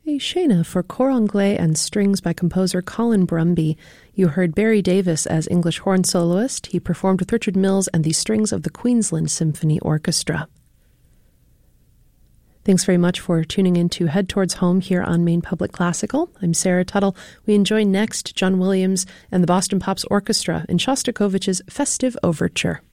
A Shana for cor anglais and strings by composer Colin Brumby. You heard Barry Davis as English horn soloist. He performed with Richard Mills and the strings of the Queensland Symphony Orchestra. Thanks very much for tuning in to Head Towards Home here on Maine Public Classical. I'm Sarah Tuttle. We enjoy next John Williams and the Boston Pops Orchestra in Shostakovich's Festive Overture.